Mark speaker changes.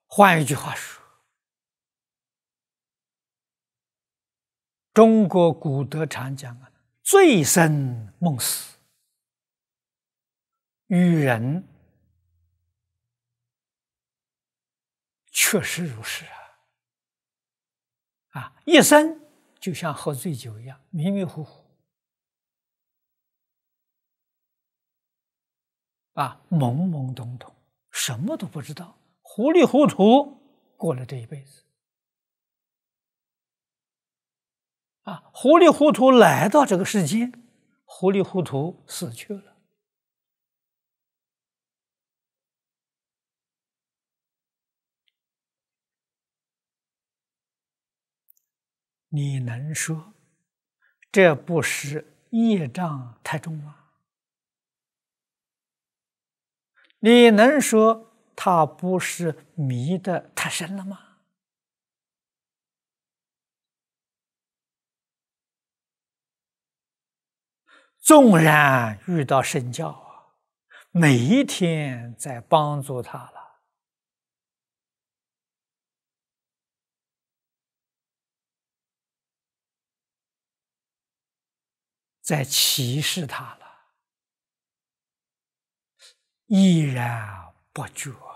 Speaker 1: 换一句话说，中国古德常讲啊，醉生梦死，与人确实如是一生就像喝醉酒一样，迷迷糊糊懵懵懂懂，什么都不知道，糊里糊涂过了这一辈子糊里糊涂来到这个世间，糊里糊涂死去了。你能说这不是业障太重吗？你能说他不是迷得太深了吗？纵然遇到圣教每一天在帮助他了，在启示他了，依然不觉